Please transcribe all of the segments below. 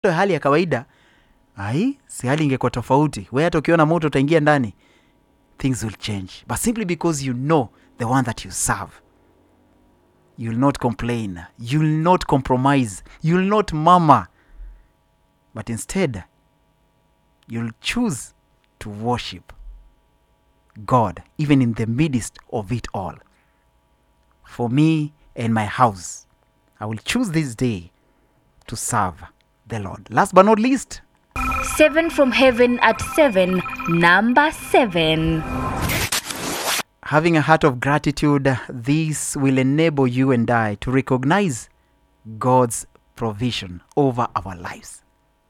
hali ya kawaida, si hali ingekuwa tofauti. Wewe hata ukiona moto utaingia ndani, things will change. But simply because you know the one that you serve, you'll not complain, you'll not compromise, you'll not murmur, but instead you'll choose to worship God even in the midst of it all. For me and my house, I will choose this day to serve the Lord. Last but not least, 7 from heaven at 7, number 7. Having a heart of gratitude, this will enable you and I to recognize God's provision over our lives.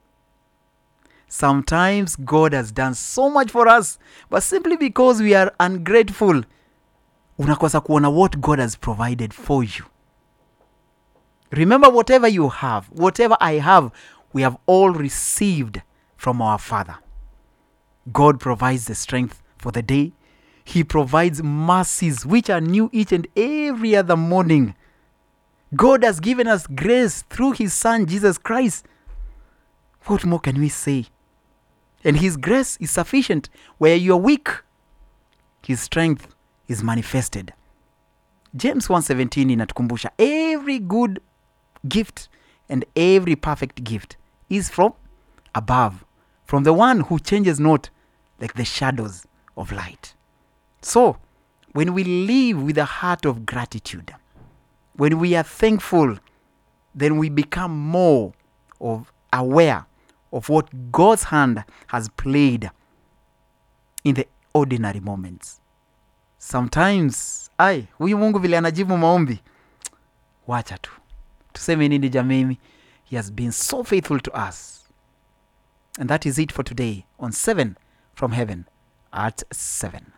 Sometimes God has done so much for us, but simply because we are ungrateful, unakosa kuona what God has provided for you. Remember, whatever you have, whatever I have, we have all received from our Father. God provides the strength for the day. He provides mercies which are new each and every other morning. God has given us grace through His Son, Jesus Christ. What more can we say? And His grace is sufficient. Where you are weak, His strength is manifested. James 1:17 inatukumbusha, every good gift and every perfect gift is from above, from the one who changes not like the shadows of light. So, when we live with a heart of gratitude, when we are thankful, then we become more aware of what God's hand has played in the ordinary moments. Sometimes, huyu Mungu vile anajibu maombi, wacha tu. Tuseme nini jameni? He has been so faithful to us. And that is it for today on 7 from heaven at 7.